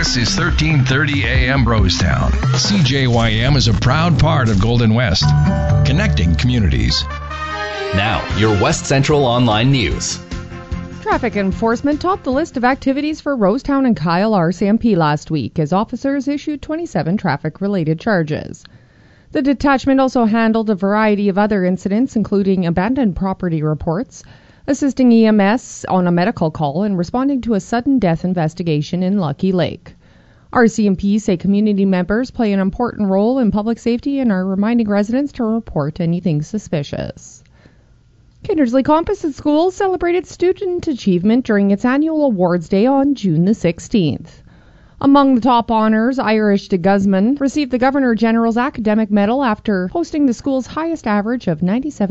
This is 1330 AM Rosetown. CJYM is a proud part of Golden West, connecting communities. Now, your West Central Online News. Traffic enforcement topped the list of activities for Rosetown and Kyle RCMP last week as officers issued 27 traffic-related charges. The detachment also handled a variety of other incidents, including abandoned property reports, assisting EMS on a medical call, and responding to a sudden death investigation in Lucky Lake. RCMP say community members play an important role in public safety and are reminding residents to report anything suspicious. Kindersley Composite School celebrated student achievement during its annual awards day on June the 16th. Among the top honors, Irish de Guzman received the Governor-General's Academic Medal after posting the school's highest average of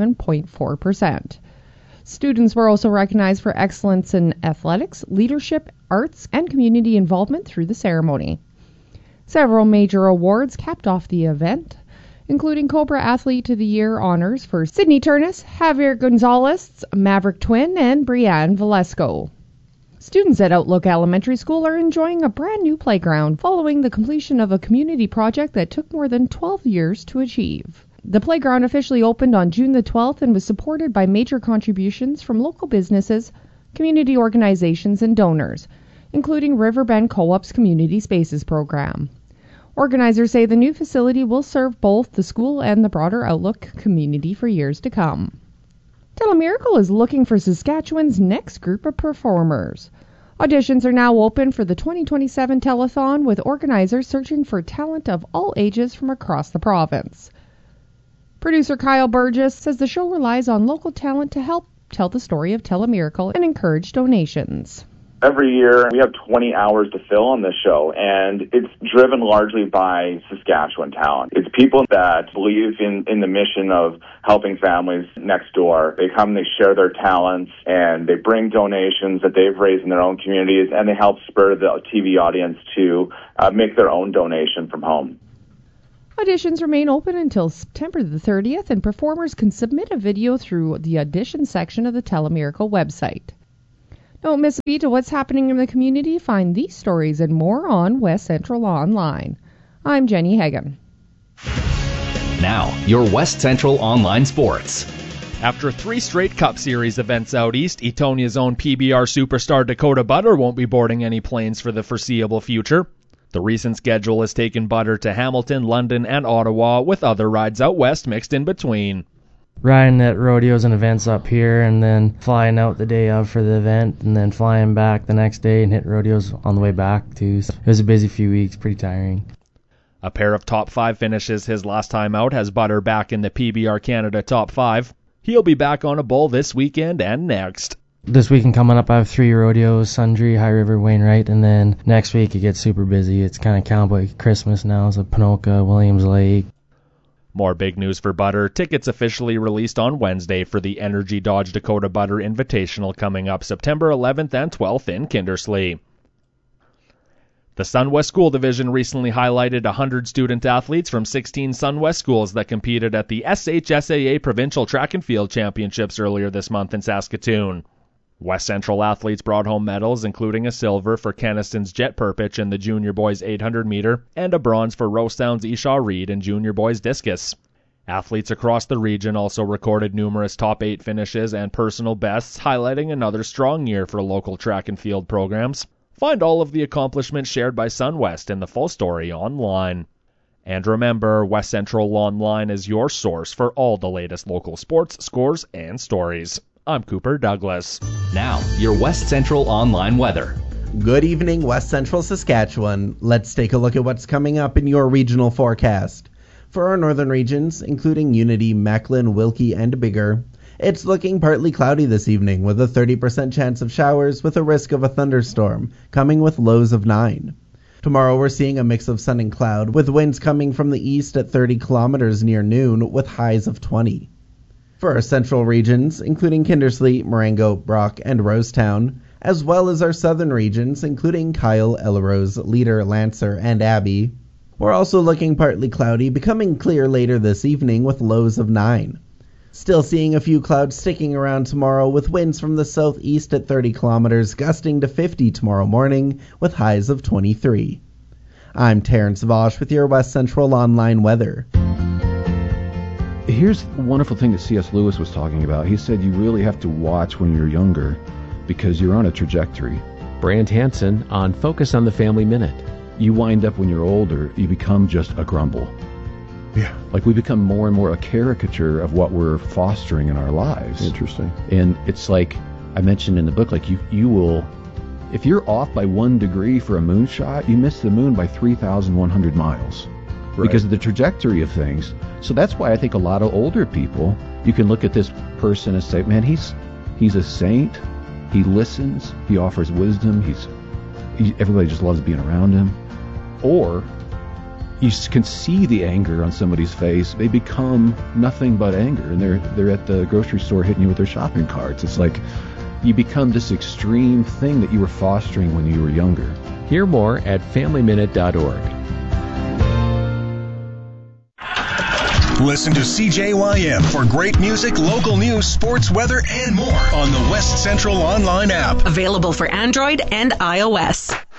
97.4%. Students were also recognized for excellence in athletics, leadership, arts, and community involvement through the ceremony. Several major awards capped off the event, including Cobra Athlete of the Year honors for Sydney Turnus, Javier Gonzalez, Maverick Twin, and Brianne Valesco. Students at Outlook Elementary School are enjoying a brand new playground following the completion of a community project that took more than 12 years to achieve. The playground officially opened on June the 12th and was supported by major contributions from local businesses, community organizations, and donors, including Riverbend Co-op's Community Spaces program. Organizers say the new facility will serve both the school and the broader Outlook community for years to come. Telemiracle is looking for Saskatchewan's next group of performers. Auditions are now open for the 2027 telethon, with organizers searching for talent of all ages from across the province. Producer Kyle Burgess says the show relies on local talent to help tell the story of Telemiracle and encourage donations. Every year, we have 20 hours to fill on this show, and it's driven largely by Saskatchewan talent. It's people that believe in the mission of helping families next door. They come, they share their talents, and they bring donations that they've raised in their own communities, and they help spur the TV audience to make their own donation from home. Auditions remain open until September the 30th, and performers can submit a video through the audition section of the Telemiracle website. Don't miss a beat of what's happening in the community. Find these stories and more on West Central Online. I'm Jenny Hagan. Now, your West Central Online Sports. After 3 straight Cup Series events out east, Etonia's own PBR superstar Dakota Butter won't be boarding any planes for the foreseeable future. The recent schedule has taken Butter to Hamilton, London, and Ottawa, with other rides out west mixed in between. Riding at rodeos and events up here, and then flying out the day of for the event, and then flying back the next day and hit rodeos on the way back too. So it was a busy few weeks, pretty tiring. A pair of top 5 finishes his last time out has Butter back in the PBR Canada top 5. He'll be back on a bull this weekend and next. This weekend coming up, I have 3 rodeos: Sundre, High River, Wainwright, and then next week it gets super busy. It's kind of cowboy Christmas now, so Ponoka, Williams Lake. More big news for Butter. Tickets officially released on Wednesday for the Energy Dodge Dakota Butter Invitational coming up September 11th and 12th in Kindersley. The SunWest School Division recently highlighted 100 student athletes from 16 SunWest schools that competed at the SHSAA Provincial Track and Field Championships earlier this month in Saskatoon. West Central athletes brought home medals, including a silver for Keniston's Jet Perpich in the junior boys 800 meter and a bronze for Rosetown's Eshaw Reed in junior boys discus. Athletes across the region also recorded numerous top 8 finishes and personal bests, highlighting another strong year for local track and field programs. Find all of the accomplishments shared by SunWest in the full story online. And remember, West Central Online is your source for all the latest local sports, scores, and stories. I'm Cooper Douglas. Now, your West Central Online weather. Good evening, West Central Saskatchewan. Let's take a look at what's coming up in your regional forecast. For our northern regions, including Unity, Mechlin, Wilkie, and Biggar, it's looking partly cloudy this evening with a 30% chance of showers with a risk of a thunderstorm, coming with lows of 9. Tomorrow we're seeing a mix of sun and cloud, with winds coming from the east at 30 kilometers near noon with highs of 20. For our central regions, including Kindersley, Marengo, Brock, and Rosetown, as well as our southern regions, including Kyle, Elrose, Leader, Lancer, and Abbey, we're also looking partly cloudy, becoming clear later this evening with lows of 9. Still seeing a few clouds sticking around tomorrow with winds from the southeast at 30 kilometers, gusting to 50 tomorrow morning with highs of 23. I'm Terrence Vosh with your West Central Online weather. Here's the wonderful thing that C.S. Lewis was talking about. He said you really have to watch when you're younger because you're on a trajectory. Brant Hansen on Focus on the Family Minute. You wind up when you're older, you become just a grumble. Yeah. Like we become more and more a caricature of what we're fostering in our lives. Interesting. And it's like I mentioned in the book, like you will, if you're off by 1 degree for a moonshot, you miss the moon by 3,100 miles. Right. Because of the trajectory of things. So that's why I think a lot of older people, you can look at this person and say, man, he's a saint. He listens. He offers wisdom. Everybody just loves being around him. Or you can see the anger on somebody's face. They become nothing but anger, and they're at the grocery store hitting you with their shopping carts. It's like you become this extreme thing that you were fostering when you were younger. Hear more at FamilyMinute.org. Listen to CJYM for great music, local news, sports, weather, and more on the West Central Online app. Available for Android and iOS.